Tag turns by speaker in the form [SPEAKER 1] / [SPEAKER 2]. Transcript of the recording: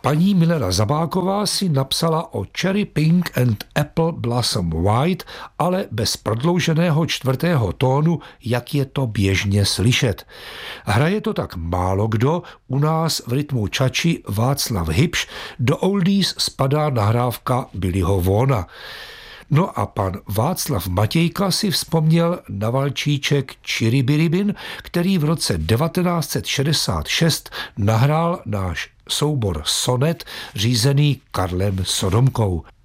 [SPEAKER 1] Paní Milena Zabáková si napsala o Cherry Pink and Apple Blossom White, ale bez prodlouženého čtvrtého tónu, jak je to běžně slyšet. Hraje to tak málo kdo, u nás v rytmu čači Václav Hybš, do oldies spadá nahrávka Billyho Vaughna. No a pan Václav Matějka si vzpomněl na valčíček Čiribiribin, který v roce 1966 nahrál náš soubor Sonet, řízený Karlem Sodomkou.